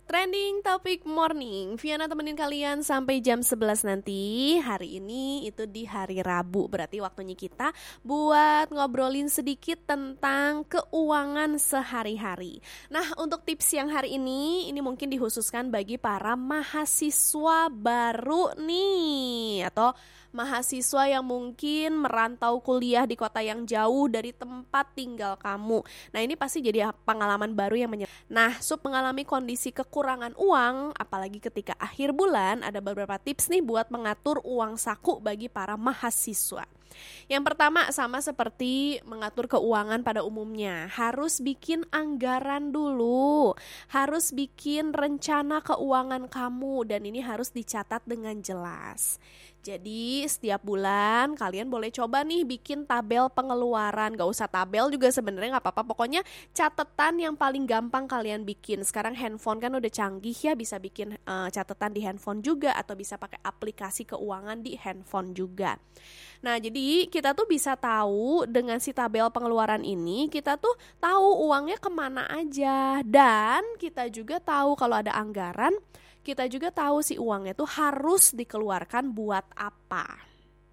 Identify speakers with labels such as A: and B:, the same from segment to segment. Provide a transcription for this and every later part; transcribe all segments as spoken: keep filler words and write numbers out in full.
A: Trending Topic Morning, Viana temenin kalian sampai jam sebelas nanti. Hari ini itu di hari Rabu, berarti waktunya kita buat ngobrolin sedikit tentang keuangan sehari-hari. Nah, untuk tips yang hari ini, ini mungkin dikhususkan bagi para mahasiswa baru nih, atau mahasiswa yang mungkin merantau kuliah di kota yang jauh dari tempat tinggal kamu. Nah, ini pasti jadi pengalaman baru yang menyenangkan. Nah, Sup mengalami kondisi kekurangan uang, apalagi ketika akhir bulan, ada beberapa tips nih buat mengatur uang saku bagi para mahasiswa. Yang pertama, sama seperti mengatur keuangan pada umumnya, harus bikin anggaran dulu, harus bikin rencana keuangan kamu, dan ini harus dicatat dengan jelas. Jadi setiap bulan kalian boleh coba nih bikin tabel pengeluaran. Gak usah tabel juga sebenarnya gak apa-apa. Pokoknya catatan yang paling gampang kalian bikin. Sekarang handphone kan udah canggih ya, bisa bikin uh, catatan di handphone juga, atau bisa pakai aplikasi keuangan di handphone juga. Nah, jadi kita tuh bisa tahu dengan si tabel pengeluaran ini, kita tuh tahu uangnya kemana aja. Dan kita juga tahu kalau ada anggaran, kita juga tahu si uangnya tuh harus dikeluarkan buat apa.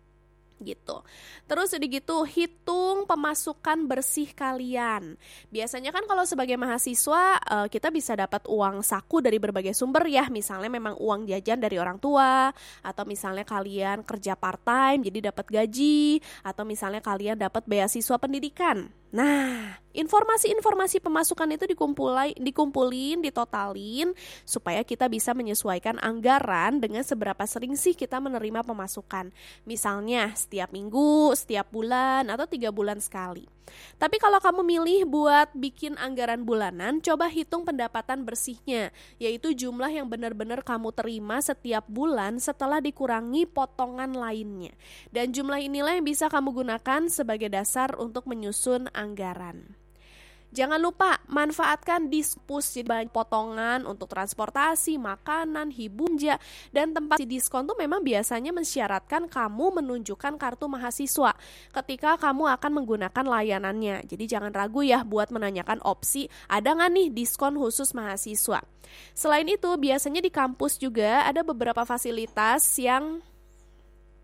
A: Gitu. Terus udah gitu, hitung pemasukan bersih kalian. Biasanya kan kalau sebagai mahasiswa uh, kita bisa dapat uang saku dari berbagai sumber ya. Misalnya memang uang jajan dari orang tua, atau misalnya kalian kerja part time jadi dapat gaji, atau misalnya kalian dapat beasiswa pendidikan. Nah, informasi-informasi pemasukan itu dikumpulai, dikumpulin, ditotalin supaya kita bisa menyesuaikan anggaran dengan seberapa sering sih kita menerima pemasukan. Misalnya setiap minggu, setiap bulan, atau tiga bulan sekali. Tapi kalau kamu milih buat bikin anggaran bulanan, coba hitung pendapatan bersihnya, yaitu jumlah yang benar-benar kamu terima setiap bulan setelah dikurangi potongan lainnya. Dan jumlah inilah yang bisa kamu gunakan sebagai dasar untuk menyusun anggaran. Jangan lupa manfaatkan dispus, jadi banyak potongan untuk transportasi, makanan, hiburan, dan tempat. Si diskon tuh memang biasanya mensyaratkan kamu menunjukkan kartu mahasiswa ketika kamu akan menggunakan layanannya. Jadi jangan ragu ya buat menanyakan opsi, ada nggak nih diskon khusus mahasiswa. Selain itu, biasanya di kampus juga ada beberapa fasilitas yang